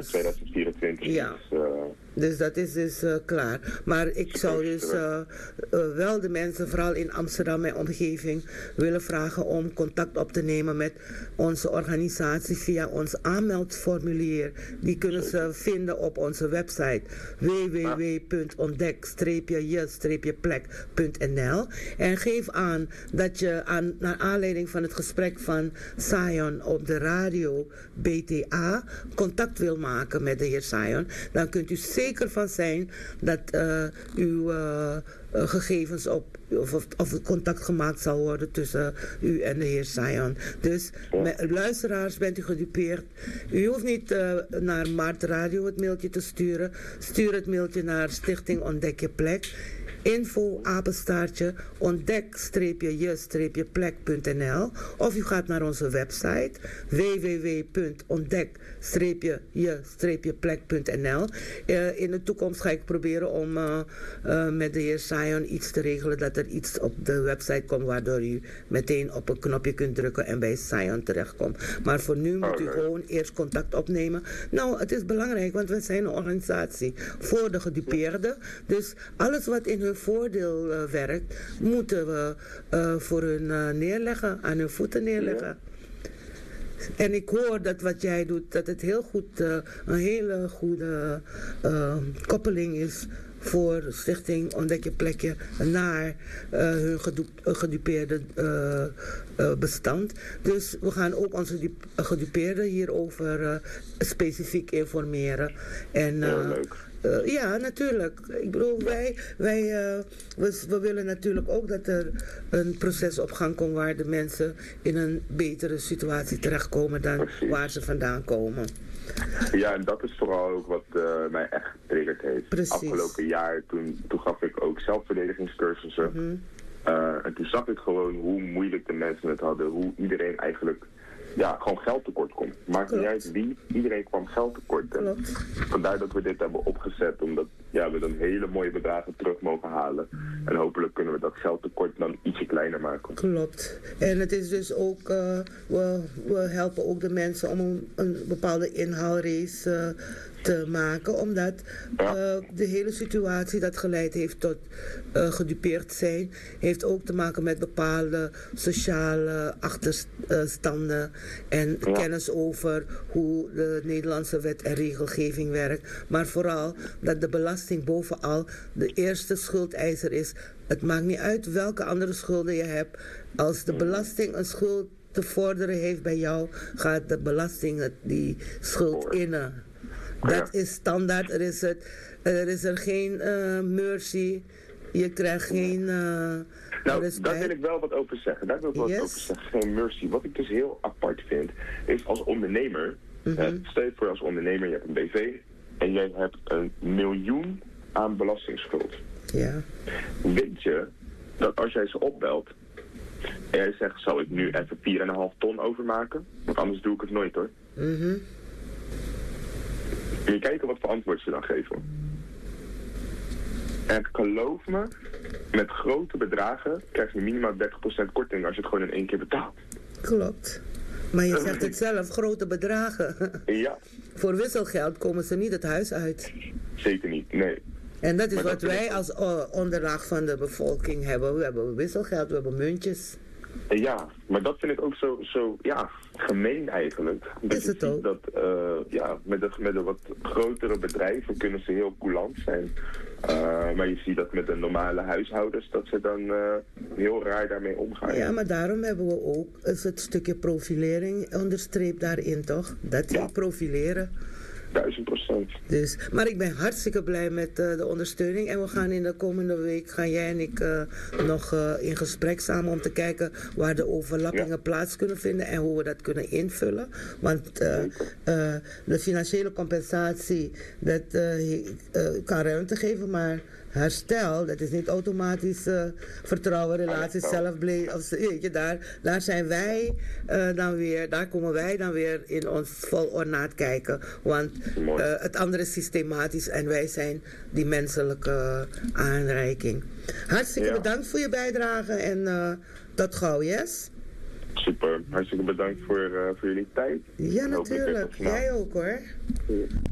2024 Ja. Dus dat is dus klaar. Maar ik zou dus wel de mensen, vooral in Amsterdam en omgeving, willen vragen om contact op te nemen met onze organisatie via ons aanmeldformulier. Die kunnen ze vinden op onze website www.ontdek-je-plek.nl. En geef aan dat je naar aanleiding van het gesprek van Sion op de radio BTA contact wil maken met de heer Sion. Dan kunt u zeker van zijn dat uw gegevens of contact gemaakt zal worden tussen u en de heer Sion. Dus luisteraars, bent u gedupeerd. U hoeft niet naar Maart Radio het mailtje te sturen. Stuur het mailtje naar Stichting Ontdek Je Plek. info@ontdek-je-plek.nl. Of u gaat naar onze website www.ontdek-je-plek.nl. In de toekomst ga ik proberen om met de heer Sion iets te regelen, dat er iets op de website komt waardoor u meteen op een knopje kunt drukken en bij Sion terechtkomt. Maar voor nu moet u gewoon eerst contact opnemen. Nou, het is belangrijk, want we zijn een organisatie voor de gedupeerden. Dus alles wat in hun voordeel werkt, moeten we voor hun neerleggen, aan hun voeten neerleggen. Ja. En ik hoor dat wat jij doet, dat het heel goed, een hele goede koppeling is voor Stichting Ontdek Je Plekje naar hun gedupeerde bestand. Dus we gaan ook onze gedupeerden hierover specifiek informeren. En, leuk. Ja, natuurlijk. Ik bedoel, we willen natuurlijk ook dat er een proces op gang komt waar de mensen in een betere situatie terechtkomen dan waar ze vandaan komen. Ja, en dat is vooral ook wat mij echt getriggerd heeft. Precies. Afgelopen jaar, toen gaf ik ook zelfverdedigingscursussen. Mm-hmm. En toen zag ik gewoon hoe moeilijk de mensen het hadden. Hoe iedereen eigenlijk gewoon geld tekort komt. Maakt niet uit wie, iedereen kwam geld tekort. En vandaar dat we dit hebben opgezet, omdat we dan hele mooie bedragen terug mogen halen. En hopelijk kunnen we dat geldtekort dan ietsje kleiner maken. Klopt. En het is dus ook, we helpen ook de mensen om een bepaalde inhaalrace te maken, omdat de hele situatie dat geleid heeft tot gedupeerd zijn, heeft ook te maken met bepaalde sociale achterstanden en kennis over hoe de Nederlandse wet en regelgeving werkt. Maar vooral dat de belasting bovenal de eerste schuldeiser is. Het maakt niet uit welke andere schulden je hebt. Als de belasting een schuld te vorderen heeft bij jou, gaat de belasting die schuld innen. Dat is standaard. Er is er geen mercy. Je krijgt geen respect. Daar wil ik wel wat over zeggen. Geen mercy. Wat ik dus heel apart vind, is als ondernemer, stel je voor als ondernemer, je hebt een BV en jij hebt 1 miljoen aan belastingsschuld. Ja. Weet je dat als jij ze opbelt en jij zegt, zal ik nu even 4,5 ton overmaken? Want anders doe ik het nooit, hoor. Mhm. Kun je kijken wat voor antwoord ze dan geven? En geloof me, met grote bedragen krijg je minimaal 30% korting als je het gewoon in 1 keer betaalt. Klopt. Maar je zegt het zelf, grote bedragen. Ja. Voor wisselgeld komen ze niet het huis uit. Zeker niet, nee. En dat is wat wij als onderlaag van de bevolking hebben. We hebben wisselgeld, we hebben muntjes. Ja, maar dat vind ik ook zo gemeen eigenlijk. Is het ook? Dat, met de wat grotere bedrijven kunnen ze heel coulant zijn. Maar je ziet dat met de normale huishoudens, dat ze dan heel raar daarmee omgaan. Ja, maar daarom hebben we ook het stukje profilering onderstreept daarin, toch? Dat we profileren. 1000%. Dus, maar ik ben hartstikke blij met de ondersteuning. En we gaan in de komende week, gaan jij en ik nog in gesprek samen om te kijken waar de overlappingen plaats kunnen vinden en hoe we dat kunnen invullen. Want de financiële compensatie, dat kan ruimte geven, maar herstel, dat is niet automatisch vertrouwen, relaties, zelfbeleid. Daar zijn wij daar komen wij dan weer in ons vol ornaat kijken. Want het andere is systematisch en wij zijn die menselijke aanreiking. Hartstikke bedankt voor je bijdrage en tot gauw, yes? Super, hartstikke bedankt voor jullie tijd. Ja, natuurlijk. Jij ook, hoor.